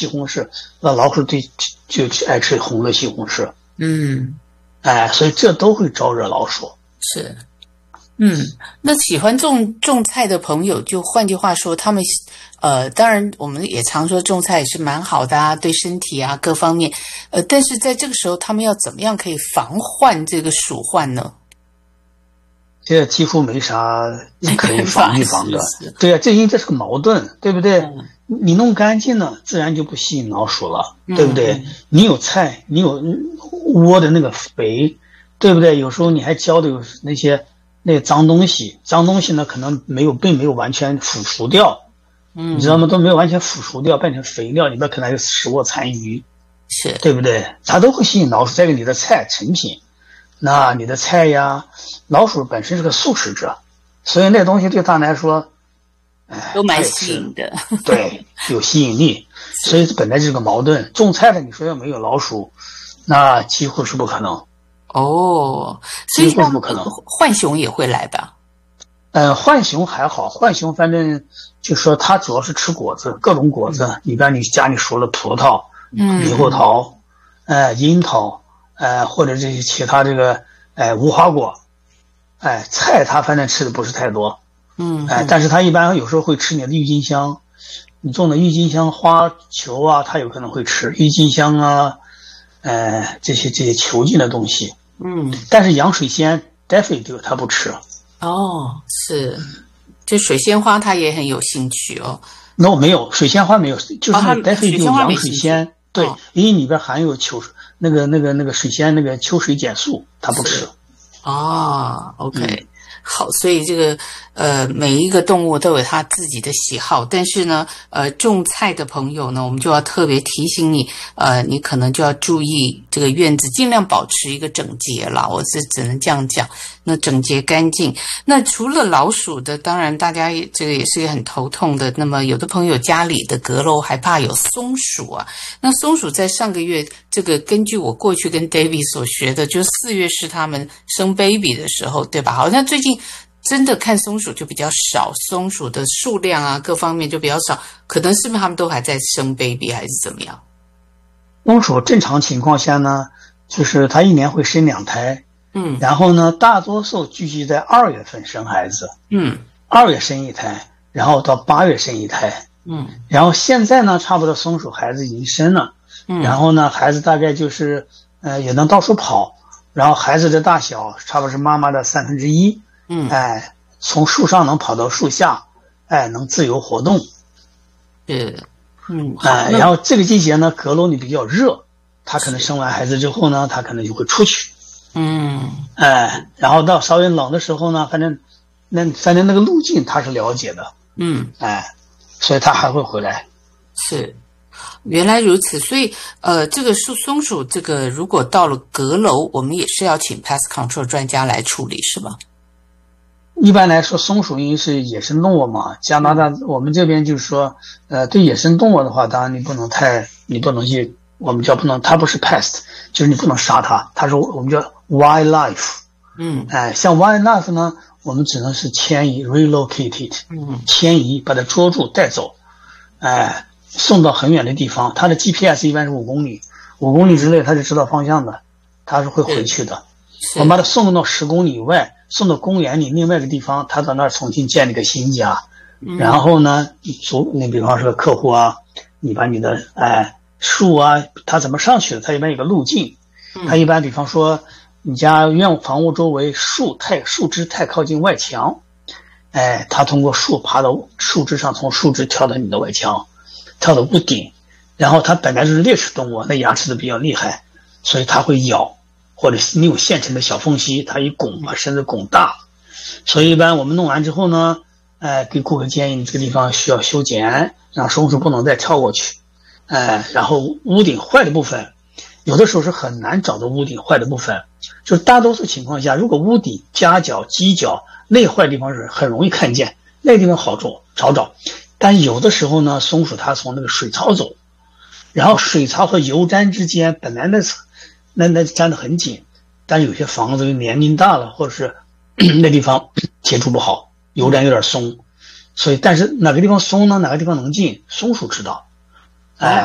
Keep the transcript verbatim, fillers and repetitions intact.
西红柿，那老鼠对就爱吃红的西红柿。 嗯， 哎，所以这都会招惹老鼠。 是。嗯，那喜欢种种菜的朋友，就换句话说，他们呃，当然我们也常说种菜也是蛮好的啊，对身体啊各方面，呃，但是在这个时候，他们要怎么样可以防患这个鼠患呢？ 这几乎没啥可以防预防的。 是是对啊，这因为这是个矛盾，对不对？ 嗯、 你弄干净了，自然就不吸引老鼠了， 嗯、 对不对？ 嗯、 你有菜，你有窝的那个肥，对不对？有时候你还浇的有那些那个脏东西，脏东西呢可能没有并没有完全腐熟掉， 嗯， 你知道吗？都没有完全腐熟掉，变成肥料，里边可能还有食物残余， 是对不对？它都会吸引老鼠。再一个，你的菜成品。那你的菜呀，老鼠本身是个素食者，所以那东西对它来说，哎， 都蛮吸引的， 对，有吸引力。所以本来就是个矛盾。种菜的，你说要没有老鼠，那几乎是不可能。 哦，所以几乎是不可能。 浣熊也会来吧？ 呃，浣熊还好，浣熊反正就说它主要是吃果子，各种果子。嗯、一般你家里熟了葡萄、猕猴桃、呃樱桃。呃，或者这些其他这个，哎，无花果，哎，菜它反正吃的不是太多， 嗯， 哎，但是它一般有时候会吃你的郁金香，你种的郁金香花球啊，它有可能会吃郁金香啊，呃，这些这些球茎的东西， 嗯， 但是洋水仙 daffodil 它不吃。 哦，是，这水仙花它也很有兴趣哦。 no 没有，水仙花没有，就是那个 daffodil 洋水仙。 哦、 对，因为里边含有球那个那个那个水仙那个秋水碱素，它不吃。 哦 ，OK，、嗯、好，所以这个呃每一个动物都有它自己的喜好，但是呢，呃种菜的朋友呢，我们就要特别提醒你，呃，你可能就要注意这个院子尽量保持一个整洁啦，我是只能这样讲。那整洁干净。那除了老鼠的，当然大家也这个也是很头痛的。那么有的朋友家里的阁楼还怕有松鼠啊。那松鼠在上个月，这个根据我过去跟 David 所学的，就四月是他们生 baby 的时候，对吧？好像最近真的看松鼠就比较少，松鼠的数量啊各方面就比较少，可能是不是他们都还在生 baby 还是怎么样？ 松鼠正常情况下呢，就是它一年会生两胎。 嗯， 然后呢，大多数聚集在二月份生孩子， 嗯， 二月生一胎，然后到八月生一胎， 嗯， 然后现在呢，差不多松鼠孩子已经生了， 嗯， 然后呢，孩子大概就是呃也能到处跑，然后孩子的大小差不多是妈妈的三分之一， 嗯， 哎，从树上能跑到树下，哎，能自由活动， 是，嗯， 哎，然后这个季节呢，阁楼里比较热，他可能生完孩子之后呢，他可能就会出去。 嗯， 哎，然后到稍微冷的时候呢，反正那反正那个路径他是了解的， 嗯， 哎，所以他还会回来。 是，原来如此。所以呃，这个松松鼠这个如果到了阁楼，我们也是要请 pest control 专家来处理，是吗？ 一般来说，松鼠因为是野生动物嘛，加拿大我们这边就是说，呃，对野生动物的话，当然你不能太，你不能去，我们叫不能，它不是 pest， 就是你不能杀它，它是我们叫 wildlife。 嗯， 哎，像 wildlife 呢，我们只能是迁移 relocated， 嗯， 迁移把它捉住带走，哎，送到很远的地方。它的 G P S 一般是五公里，五公里之内它是知道方向的，它是会回去的。我们把它送到十公里以外，送到公园里另外一个地方，它到那儿重新建立个新家。 嗯、 然后呢，主你比方说客户啊，你把你的哎树啊，它怎么上去的？它一般有个路径，它一般比方说。你家院房屋周围树太树枝太靠近外墙，哎，它通过树爬到树枝上，从树枝跳到你的外墙，跳到屋顶，然后它本来就是猎食动物，那牙齿都比较厉害，所以它会咬，或者是你有现成的小缝隙，它一拱把身子拱大，所以一般我们弄完之后呢，哎，给顾客建议你这个地方需要修剪，让松鼠不能再跳过去，哎，然后屋顶坏的部分。有的时候是很难找到屋顶坏的部分，就是大多数情况下，如果屋顶夹角、犄角那坏的地方是很容易看见，那个地方好找找找。但有的时候呢，松鼠它从那个水槽走，然后水槽和油毡之间本来那那那粘得很紧，但有些房子年龄大了，或者是那地方接触不好，油毡有点松，所以但是哪个地方松呢？哪个地方能进？松鼠知道，哎。